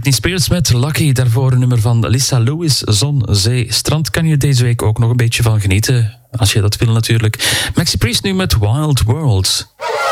Britney Spears met Lucky. Daarvoor een nummer van Lisa Lewis, Zon, Zee, Strand. Kan je deze week ook nog een beetje van genieten. Als je dat wil natuurlijk. Maxi Priest nu met Wild Worlds.